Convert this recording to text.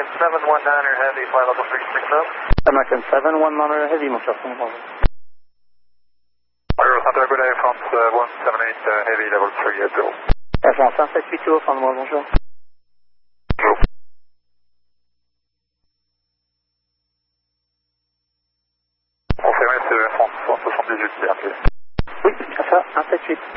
American 719er Heavy, flight level 360. American 719er Heavy, mon cher Santiago. Santiago, good day, France 178 Heavy, level 380. Air France 1782, fin de moi, bonjour. Bonjour. Confirmé, c'est France 178 BRT. Oui, c'est ça, 178.